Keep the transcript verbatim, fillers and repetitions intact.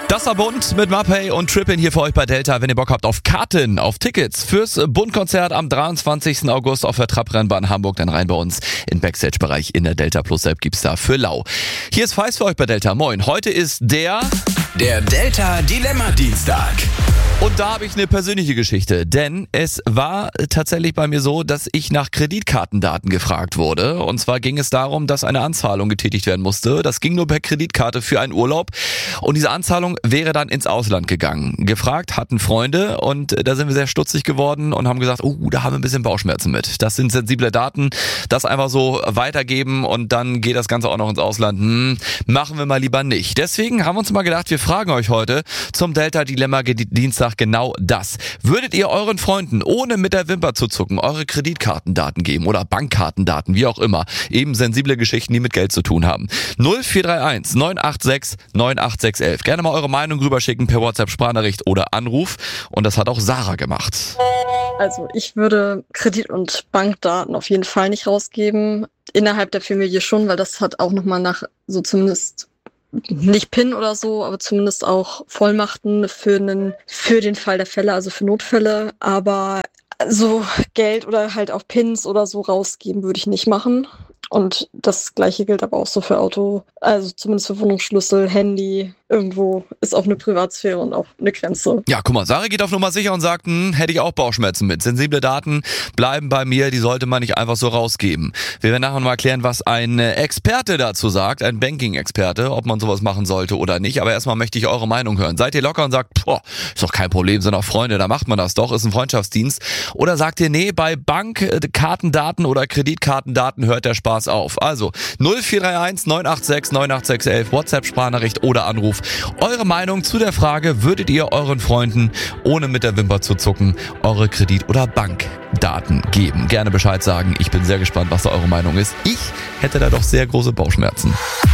Das war Bund mit Mapei und Trippin hier für euch bei Delta. Wenn ihr Bock habt auf Karten, auf Tickets fürs Bund-Konzert am dreiundzwanzigsten August auf der Trabrennbahn Hamburg, dann rein bei uns im Backstage-Bereich in der Delta Plus App gibt's da für lau. Hier ist Feist für euch bei Delta. Moin, heute ist der... Der Delta Dilemma Dienstag. Und da habe ich eine persönliche Geschichte, denn es war tatsächlich bei mir so, dass ich nach Kreditkartendaten gefragt wurde. Und zwar ging es darum, dass eine Anzahlung getätigt werden musste. Das ging nur per Kreditkarte für einen Urlaub. Und diese Anzahlung wäre dann ins Ausland gegangen. Gefragt hatten Freunde und da sind wir sehr stutzig geworden und haben gesagt, oh, da haben wir ein bisschen Bauchschmerzen mit. Das sind sensible Daten, das einfach so weitergeben und dann geht das Ganze auch noch ins Ausland. Hm, machen wir mal lieber nicht. Deswegen haben wir uns mal gedacht, wir fragen euch heute zum Delta Dilemma Dienstag genau das. Würdet ihr euren Freunden, ohne mit der Wimper zu zucken, eure Kreditkartendaten geben oder Bankkartendaten, wie auch immer, eben sensible Geschichten, die mit Geld zu tun haben? null vier drei eins neun acht sechs neun acht sechs eins eins. Gerne mal eure Meinung rüberschicken per WhatsApp-Sprachnachricht oder Anruf. Und das hat auch Sarah gemacht. Also ich würde Kredit- und Bankdaten auf jeden Fall nicht rausgeben. Innerhalb der Familie schon, weil das hat auch nochmal nach so zumindest nicht PIN oder so, aber zumindest auch Vollmachten für einen, für den Fall der Fälle, also für Notfälle. Aber so Geld oder halt auch Pins oder so rausgeben würde ich nicht machen. Und das Gleiche gilt aber auch so für Auto, also zumindest für Wohnungsschlüssel, Handy. Irgendwo ist auch eine Privatsphäre und auch eine Grenze. Ja, guck mal, Sarah geht auf Nummer sicher und sagt, hm, hätte ich auch Bauchschmerzen mit. Sensible Daten bleiben bei mir, die sollte man nicht einfach so rausgeben. Wir werden nachher mal erklären, was ein Experte dazu sagt, ein Banking-Experte, ob man sowas machen sollte oder nicht. Aber erstmal möchte ich eure Meinung hören. Seid ihr locker und sagt, boah, ist doch kein Problem, sind auch Freunde, da macht man das doch, ist ein Freundschaftsdienst. Oder sagt ihr, nee, bei Bankkartendaten oder Kreditkartendaten hört der Spaß auf. Also null vier drei eins neun acht sechs neun acht sechs eins, WhatsApp-Sprachnachricht oder Anruf. Eure Meinung zu der Frage, würdet ihr euren Freunden, ohne mit der Wimper zu zucken, eure Kredit- oder Bankdaten geben? Gerne Bescheid sagen. Ich bin sehr gespannt, was da eure Meinung ist. Ich hätte da doch sehr große Bauchschmerzen.